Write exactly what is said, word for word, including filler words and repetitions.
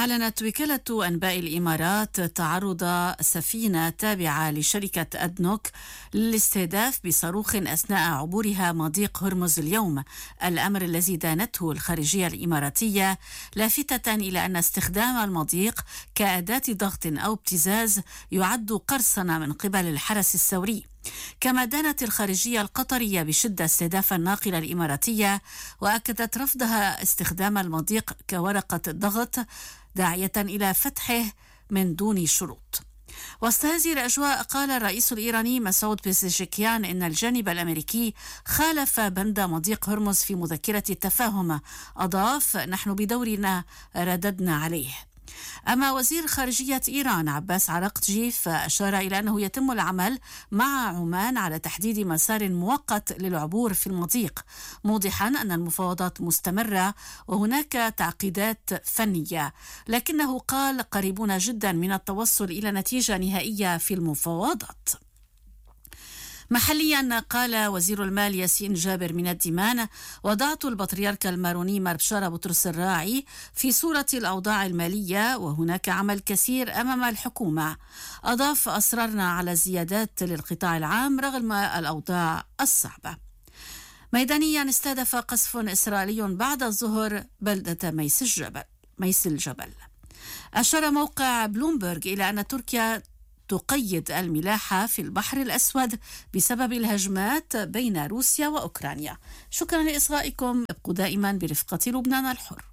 أعلنت وكالة أنباء الإمارات تعرض سفينة تابعة لشركة أدنوك للاستهداف بصاروخ أثناء عبورها مضيق هرمز اليوم، الأمر الذي دانته الخارجية الإماراتية، لافتة إلى أن استخدام المضيق كأداة ضغط أو ابتزاز يعد قرصنة من قبل الحرس الثوري. كما دانت الخارجية القطرية بشدة استهداف الناقلة الإماراتية، وأكدت رفضها استخدام المضيق كورقة ضغط، داعية إلى فتحه من دون شروط. وسط هذه الأجواء قال الرئيس الإيراني مسعود بيزيجكيان إن الجانب الأمريكي خالف بند مضيق هرمز في مذكرة التفاهم. أضاف: نحن بدورنا رددنا عليه. أما وزير خارجية إيران عباس عراقجي فأشار إلى أنه يتم العمل مع عمان على تحديد مسار مؤقت للعبور في المضيق، موضحا أن المفاوضات مستمرة وهناك تعقيدات فنية، لكنه قال قريبون جدا من التوصل إلى نتيجة نهائية في المفاوضات. محليا قال وزير المال ياسين جابر من الديمان: وضعت البطريرك الماروني ماربشارا بطرس الراعي في صورة الأوضاع المالية، وهناك عمل كثير أمام الحكومة. أضاف: أصررنا على الزيادات للقطاع العام رغم الأوضاع الصعبة. ميدانيا استهدف قصف إسرائيلي بعد الظهر بلدة ميس الجبل ميس الجبل أشار موقع بلومبرغ إلى أن تركيا تقيد الملاحة في البحر الأسود بسبب الهجمات بين روسيا وأوكرانيا. شكرا لإصغائكم، ابقوا دائما برفقة لبنان الحر.